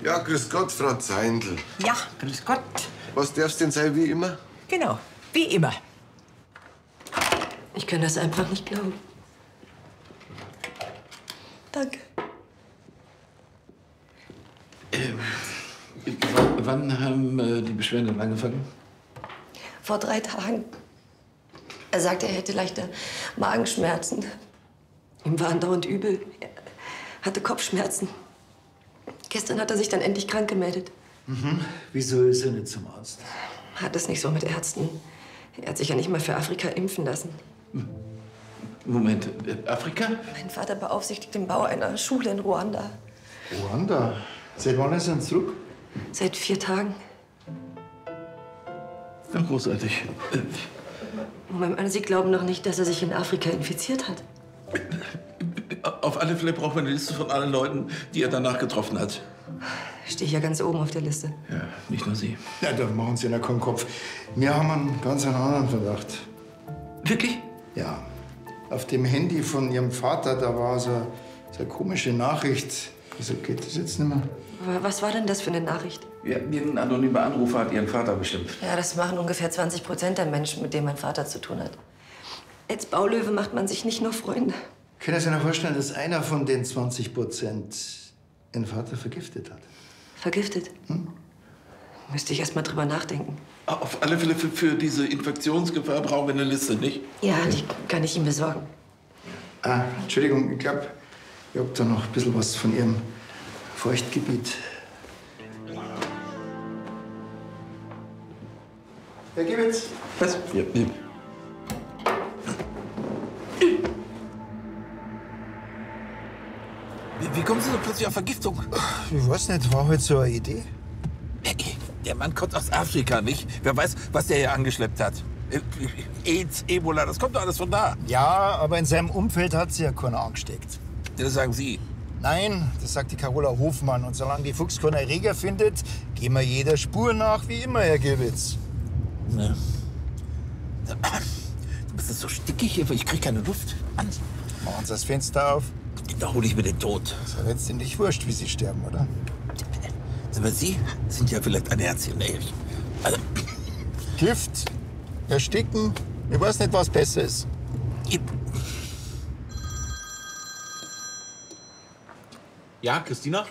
Ja, grüß Gott, Frau Zeindl. Ja, grüß Gott. Was darf's denn sein, wie immer? Genau, wie immer. Ich kann das einfach nicht glauben. Danke. Wann haben die Beschwerden denn angefangen? Vor 3 Tagen. Er sagte, er hätte leichte Magenschmerzen. Ihm war andauernd übel. Er hatte Kopfschmerzen. Gestern hat er sich dann endlich krank gemeldet. Wieso ist er nicht zum Arzt? Hat es nicht so mit Ärzten. Er hat sich ja nicht mal für Afrika impfen lassen. Moment, Afrika? Mein Vater beaufsichtigt den Bau einer Schule in Ruanda. Ruanda? Seit wann ist er zurück? Seit 4 Tagen. Ja, großartig. Moment, Sie glauben noch nicht, dass er sich in Afrika infiziert hat? Auf alle Fälle braucht man eine Liste von allen Leuten, die er danach getroffen hat. Stehe ich ja ganz oben auf der Liste. Ja, nicht nur Sie. Ja, da machen Sie ja keinen Kopf. Wir haben einen ganz anderen Verdacht. Wirklich? Ja. Auf dem Handy von Ihrem Vater, da war so eine komische Nachricht. Wieso geht das jetzt nicht mehr? Was war denn das für eine Nachricht? Ja, ein anonymer Anrufer hat Ihren Vater bestimmt. Ja, das machen ungefähr 20% der Menschen, mit denen mein Vater zu tun hat. Als Baulöwe macht man sich nicht nur Freunde. Können Sie sich vorstellen, dass einer von den 20% Ihren Vater vergiftet hat? Vergiftet? Müsste ich erst mal drüber nachdenken. Auf alle Fälle für diese Infektionsgefahr brauchen wir eine Liste, nicht? Ja, die kann ich ihm besorgen. Ah, Entschuldigung, ich glaube, ich hab da noch ein bisschen was von Ihrem Feuchtgebiet. Herr Gibbitz. Was? Ja. Wie kommen Sie so plötzlich auf Vergiftung? Ich weiß nicht, war halt so eine Idee. Der Mann kommt aus Afrika, nicht? Wer weiß, was der hier angeschleppt hat. AIDS, Ebola, das kommt doch alles von da. Ja, aber in seinem Umfeld hat sie ja keiner angesteckt. Das sagen Sie. Nein, das sagt die Carola Hofmann. Und solange die Fuchs keinen Erreger findet, gehen wir jeder Spur nach, wie immer, Herr Gibbitz. Ja. Du bist so stickig hier, ich krieg keine Luft. Mann. Machen Sie das Fenster auf. Da hole ich mir den Tod. Ist ja letztendlich wurscht, wie Sie sterben, oder? Aber Sie sind ja vielleicht ein Herzchen, ehrlich. Also, Gift, ersticken, ich weiß nicht, was besser ist. Ja, Christina?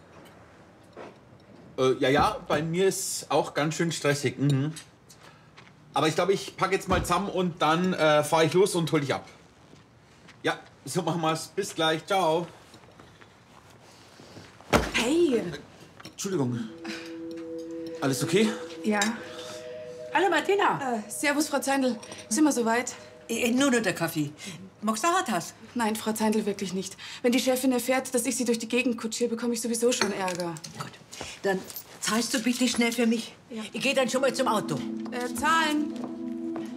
Ja, bei mir ist auch ganz schön stressig. Aber ich glaube, ich packe jetzt mal zusammen und dann fahre ich los und hol dich ab. Ja, so machen wir's. Bis gleich. Ciao. Hey! Entschuldigung. Alles okay? Ja. Hallo Martina. Servus, Frau Zeindl. Sind wir soweit? Nur noch der Kaffee. Magst du auch was? Nein, Frau Zeindl, wirklich nicht. Wenn die Chefin erfährt, dass ich sie durch die Gegend kutschiere, bekomme ich sowieso schon Ärger. Gut. Dann zahlst du bitte schnell für mich. Ja. Ich gehe dann schon mal zum Auto. Zahlen.